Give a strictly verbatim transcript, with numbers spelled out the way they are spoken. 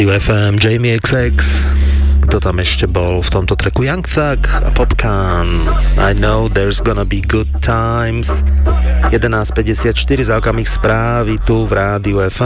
Rádiu ef em Jamie iks iks. Kto tam ešte bol v tomto tracku? Young Thug a Popcaan. I know there's gonna be good times. jedenásť päťdesiatštyri za okamih správy tu v Rádiu ef em.